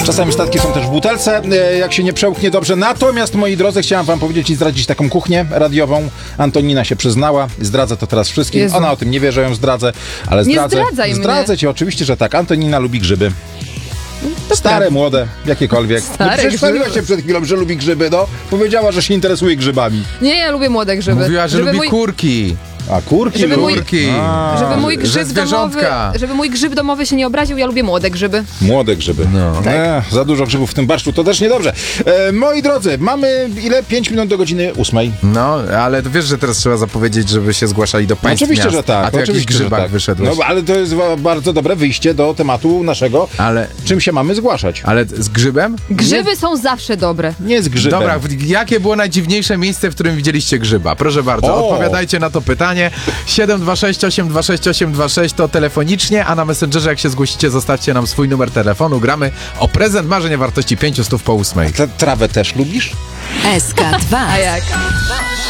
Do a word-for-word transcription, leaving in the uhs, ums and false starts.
Czasami statki są też w butelce, e, jak się nie przełknie dobrze. Natomiast, moi drodzy, chciałam wam powiedzieć i zdradzić taką kuchnię radiową. Antonina się przyznała, zdradzę to teraz wszystkim. Jezu. Ona o tym nie wie, że ją zdradzę, ale Nie zdradzę. zdradzaj zdradzę mnie. ci, oczywiście, że tak. Antonina lubi grzyby. To Stare, prawda. młode, jakiekolwiek. Stare no przecież chwaliła grzyby. się przed chwilą, że lubi grzyby, no. Powiedziała, że się interesuje grzybami. Nie, ja lubię młode grzyby. Mówiła, że żeby lubi mój, kurki. A kurki Żeby lubi. mój- Kurki. A, żeby mój że grzyb domowy, zwierzątka. żeby mój grzyb domowy się nie obraził, ja lubię młode grzyby. Młode grzyby. No. E, za dużo grzybów w tym barszczu, to też niedobrze. E, moi drodzy, mamy ile? pięć minut do godziny ósmej. No, ale wiesz, że teraz trzeba zapowiedzieć, żeby się zgłaszali do No, państw oczywiście, miast. że tak. A ty o jakichś oczywiście, że grzybach tak. wyszedłeś. No, ale to jest wa- bardzo dobre wyjście do tematu naszego, Ale, czym się mamy zgłaszać. ale z grzybem? Grzyby są zawsze dobre. Nie z grzybem. Dobra, w- jakie było najdziwniejsze miejsce, w którym widzieliście grzyba? Proszę bardzo, O! odpowiadajcie na to pytanie. siedem dwa sześć osiem dwa sześć osiem dwa sześć to telefonicznie, a na Messengerze jak się zgłosicie, zostawcie nam swój numer telefonu. Gramy o prezent marzeń o wartości pięciuset po ósmej. Tę trawę też lubisz? S K dwa. A jak?